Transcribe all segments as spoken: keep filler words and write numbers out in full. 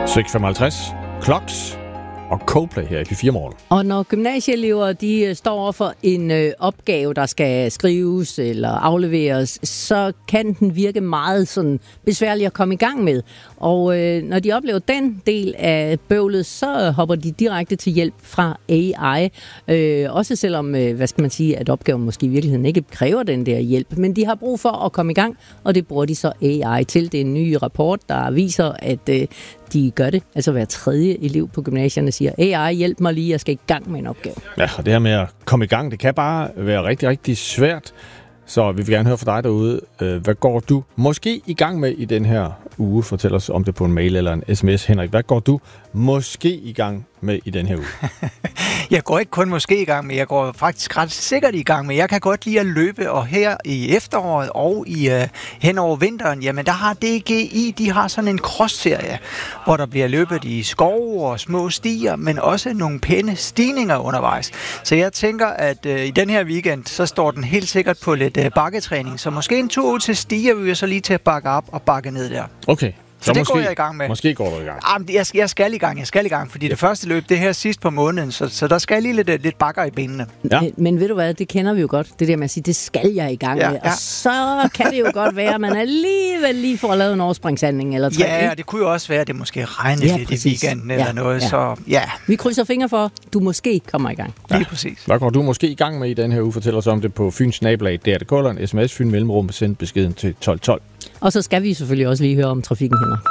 seks femoghalvtreds, Clocks og Coldplay her i P fire Morgen. Og når gymnasieelever de står over for en ø, opgave, der skal skrives eller afleveres, så kan den virke meget sådan besværlig at komme i gang med. Og ø, når de oplever den del af bøvlet, så hopper de direkte til hjælp fra A I. Ø, også selvom, ø, hvad skal man sige, at opgaven måske i virkeligheden ikke kræver den der hjælp. Men de har brug for at komme i gang, og det bruger de så A I til. Det er en ny rapport, der viser, at ø, de gør det. Altså hver tredje elev på gymnasierne siger, A I, hjælp mig lige, jeg skal i gang med en opgave. Ja, og det her med at komme i gang, det kan bare være rigtig, rigtig svært. Så vi vil gerne høre fra dig derude. Hvad går du måske i gang med i den her uge? Fortæl os om det på en mail eller en sms. Henrik, hvad går du måske i gang med i den her uge? Jeg går ikke kun måske i gang med, jeg går faktisk ret sikkert i gang med. Jeg kan godt lide at løbe, og her i efteråret og i uh, hen over vinteren, jamen der har D G I, de har sådan en cross-serie, hvor der bliver løbet i skove og små stier, men også nogle pæne stigninger undervejs. Så jeg tænker, at uh, i den her weekend, så står den helt sikkert på lidt uh, bakketræning, så måske en tur ud til stier, vil jeg så lige til at bakke op og bakke ned der. Okay. Så, så det måske, går jeg i gang med. Måske går du i gang. Jamen, jeg, jeg skal i gang, jeg skal i gang, fordi det første løb, det her sidst på måneden, så, så der skal lige lidt, lidt bakker i benene. Ja. Men, men ved du hvad, det kender vi jo godt, det der med at sige, det skal jeg i gang ja, med, ja. Og så kan det jo godt være, at man alligevel lige får lavet en overspringshandling eller tre. Ja, og det kunne jo også være, at det måske regner ja, lidt i weekenden eller ja, noget, ja. Så ja. Vi krydser fingre for, du måske kommer i gang. Ja. Lige præcis. Hvad går du måske i gang med i den her uge? Fortæl os om det på Fyns Nabolag, D R punktum D K, eller en sms, Fyn Mellemrum, send beskeden til tolv tolv. Og så skal vi selvfølgelig også lige høre om trafikken, Henrik.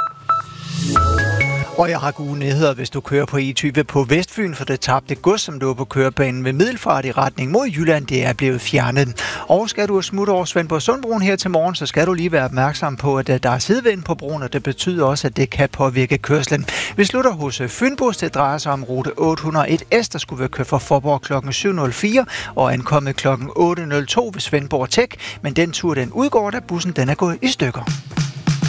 Og jeg har gode nyheder, hvis du kører på E tyve på Vestfyn, for det tabte gods, som lå på kørebanen ved Middelfart i retning mod Jylland, det er blevet fjernet. Og skal du smutte over Svendborg Sundbroen her til morgen, så skal du lige være opmærksom på, at der er sidevind på broen, og det betyder også, at det kan påvirke kørslen. Vi slutter hos Fynbus, det drejer sig om rute otte hundrede og en S, der skulle være kørt fra Forborg klokken syv nul fire og ankommet klokken otte nul to ved Svendborg Tech, men den tur den udgår, da bussen den er gået i stykker.